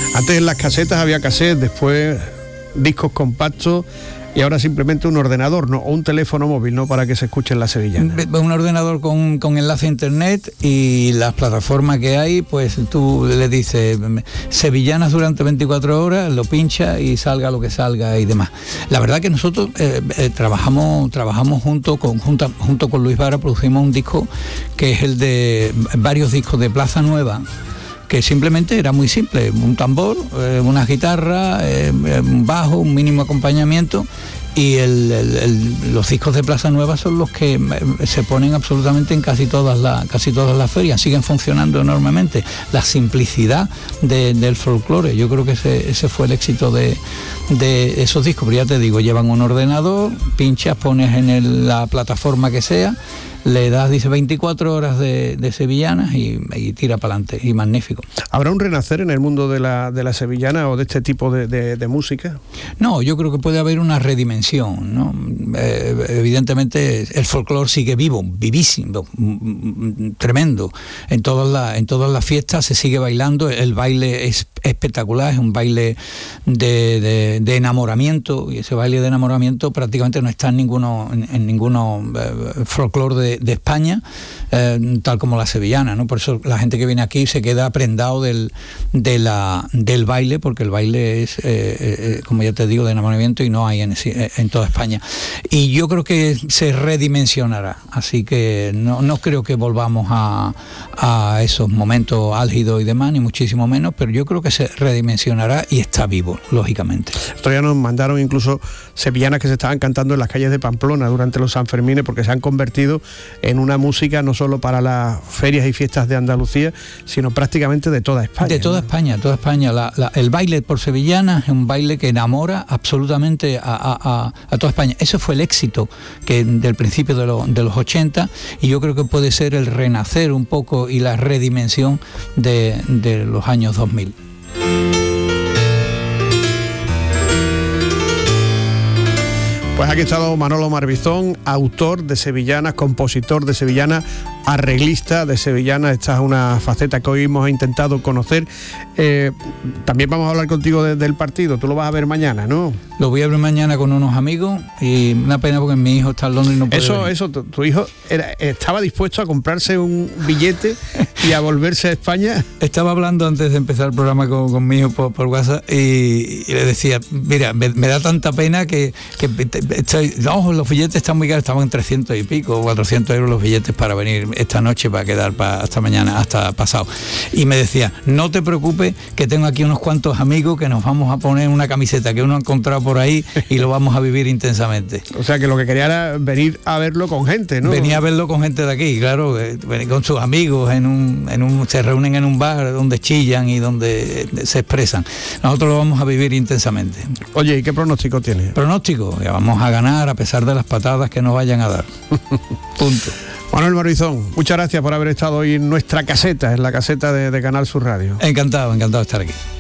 Antes en las casetas había cassettes, después discos compactos y ahora simplemente un ordenador, ¿no? O un teléfono móvil, ¿no? Para que se escuchen las sevillanas. Un ordenador con enlace a internet, y las plataformas que hay, pues tú le dices sevillanas durante 24 horas, lo pincha y salga lo que salga y demás. La verdad que nosotros trabajamos junto con Luis Vara, producimos un disco que es el de varios discos de Plaza Nueva, que simplemente era muy simple: un tambor, una guitarra, un bajo, un mínimo acompañamiento, y los discos de Plaza Nueva son los que se ponen absolutamente en casi todas las ferias, siguen funcionando enormemente. La simplicidad del folclore, yo creo que ese fue el éxito de esos discos. Pero ya te digo, llevan un ordenador, pinchas, pones en la plataforma que sea, le das, dice, 24 horas de sevillanas y tira para adelante, y magnífico. ¿ ¿Habrá un renacer en el mundo de la sevillana o de este tipo de música? No, yo creo que puede haber una redimensión, ¿no? Evidentemente el folclore sigue vivísimo, tremendo. En todas las fiestas se sigue bailando, el baile es espectacular, es un baile de enamoramiento, y ese baile de enamoramiento prácticamente no está en ninguno folclore de España, tal como la sevillana, ¿no? Por eso la gente que viene aquí se queda prendado del baile, porque el baile es, como ya te digo, de enamoramiento, y no hay en toda España. Y yo creo que se redimensionará, así que no creo que volvamos a esos momentos álgidos y demás, ni muchísimo menos, pero yo creo que se redimensionará y está vivo, lógicamente. Esto ya nos mandaron incluso sevillanas que se estaban cantando en las calles de Pamplona durante los Sanfermines, porque se han convertido en una música no solo para las ferias y fiestas de Andalucía, sino prácticamente de toda España. De toda España. El baile por sevillanas es un baile que enamora absolutamente a toda España. Ese fue el éxito del principio de los 80, y yo creo que puede ser el renacer un poco y la redimensión de los años 2000. Pues aquí ha estado Manolo Marbizón, autor de sevillanas, compositor de sevillanas, arreglista de sevillanas. Esta es una faceta que hoy hemos intentado conocer. También vamos a hablar contigo del partido. Tú lo vas a ver mañana, ¿no? Lo voy a ver mañana con unos amigos, y una pena porque mi hijo está en Londres y no puede venir. Tu hijo estaba dispuesto a comprarse un billete y a volverse a España. Estaba hablando antes de empezar el programa con mi hijo por WhatsApp, y le decía, mira, me da tanta pena que los billetes están muy caros, estaban en 300 y pico, 400 euros los billetes para venir esta noche, para quedar hasta mañana, hasta pasado. Y me decía, no te preocupes, que tengo aquí unos cuantos amigos que nos vamos a poner una camiseta que uno ha encontrado por ahí y lo vamos a vivir intensamente. O sea que lo que quería era venir a verlo con gente, ¿no? Venía a verlo con gente de aquí, claro, con sus amigos, se reúnen en un bar donde chillan y donde se expresan. Nosotros lo vamos a vivir intensamente. Oye, ¿y qué pronóstico tienes? Pronóstico, ya vamos a ganar a pesar de las patadas que nos vayan a dar. Punto. Manuel Marbizón, muchas gracias por haber estado hoy en nuestra caseta, en la caseta de Canal Sur Radio. Encantado de estar aquí.